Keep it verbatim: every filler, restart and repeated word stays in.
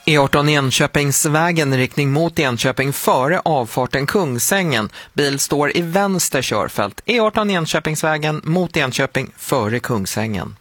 E arton Enköpingsvägen i riktning mot Enköping före avfarten Kungsängen. Bil står i vänster körfält. E arton Enköpingsvägen mot Enköping före Kungsängen.